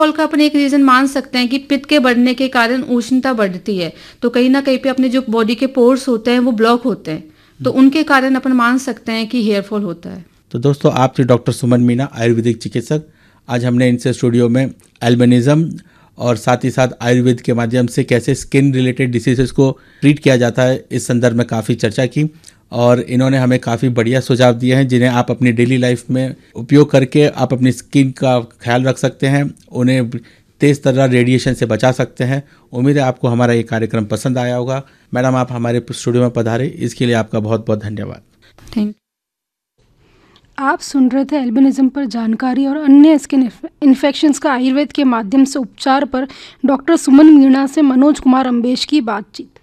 Fall का अपन एक reason मान सकते हैं कि पित्त के बढ़ने के कारण उष्णता बढ़ती है, तो कहीं ना कहीं पे अपने जो बॉडी के पोर्स होते हैं वो ब्लॉक होते हैं, तो उनके कारण अपन मान सकते हैं कि हेयर फॉल होता है। तो दोस्तों, आप थी डॉक्टर सुमन मीना, आयुर्वेदिक चिकित्सक। आज हमने इनसे स्टूडियो में एल्बिनिज्म और साथ ही साथ आयुर्वेद के माध्यम से कैसे स्किन रिलेटेड डिसीजेस को ट्रीट किया जाता है, इस संदर्भ में काफ़ी चर्चा की और इन्होंने हमें काफ़ी बढ़िया सुझाव दिए हैं जिन्हें आप अपनी डेली लाइफ में उपयोग करके आप अपनी स्किन का ख्याल रख सकते हैं, उन्हें तेज़ तरह रेडिएशन से बचा सकते हैं। उम्मीद है आपको हमारा ये कार्यक्रम पसंद आया होगा। मैडम, आप हमारे स्टूडियो में पधारे, इसके लिए आपका बहुत बहुत धन्यवाद। थैंक। आप सुन रहे थे एल्बिनिज्म पर जानकारी और अन्य स्किन इन्फेक्शंस का आयुर्वेद के माध्यम से उपचार पर डॉक्टर सुमन मीणा से मनोज कुमार अम्बेश की बातचीत।